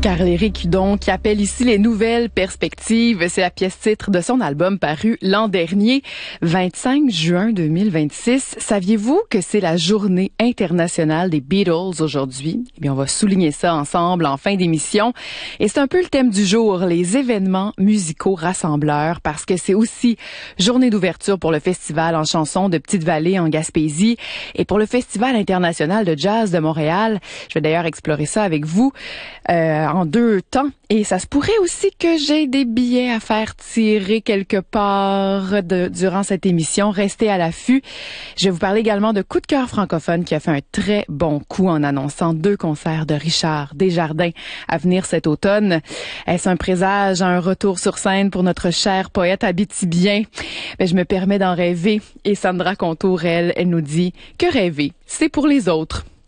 Carl-Éric Hudon qui appelle ici les nouvelles perspectives. C'est la pièce titre de son album paru l'an dernier, 25 juin 2026. Saviez-vous que c'est la journée internationale des Beatles aujourd'hui? Eh bien, on va souligner ça ensemble en fin d'émission. Et c'est un peu le thème du jour, les événements musicaux rassembleurs, parce que c'est aussi journée d'ouverture pour le festival en chansons de Petite-Vallée en Gaspésie et pour le Festival international de jazz de Montréal. Je vais d'ailleurs explorer ça avec vous en deux temps. Et ça se pourrait aussi que j'ai des billets à faire tirer quelque part durant cette émission. Restez à l'affût. Je vais vous parler également de Coup de cœur francophone qui a fait un très bon coup en annonçant 2 concerts de Richard Desjardins à venir cet automne. Est-ce un présage, un retour sur scène pour notre cher poète abitibien? Ben, je me permets d'en rêver. Et Sandra Contour, elle nous dit que rêver, c'est pour les autres.